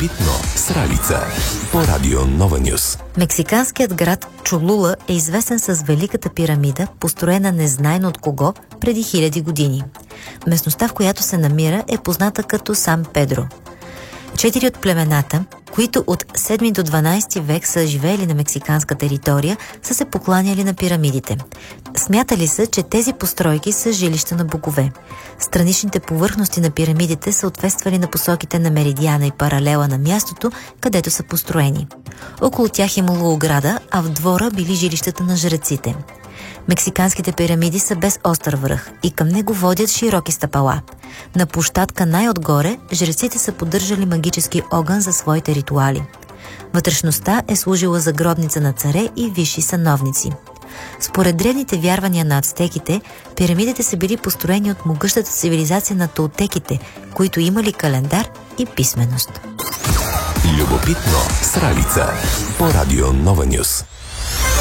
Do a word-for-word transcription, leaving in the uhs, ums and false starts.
Любопитно с Ралица по Радио Нова Нюс. Мексиканският град Чолула е известен с Великата пирамида, построена незнайно от кого преди хиляди години. Местността, в която се намира, е позната като Сан Педро. Четири от племената, които от седми до дванадесети век са живеели на мексиканска територия, са се покланяли на пирамидите. Смятали се, че тези постройки са жилища на богове. Страничните повърхности на пирамидите съответствали на посоките на меридиана и паралела на мястото, където са построени. Около тях имало ограда, а в двора били жилищата на жреците. Мексиканските пирамиди са без остър връх и към него водят широки стъпала. На площадка най-отгоре жреците са поддържали магически огън за своите ритуали. Вътрешността е служила за гробница на царе и висши сановници. Според древните вярвания на ацтеките, пирамидите са били построени от могъщата цивилизация на толтеките, които имали календар и писменост. Любопитно с Ралица по Радио Нова Нюс.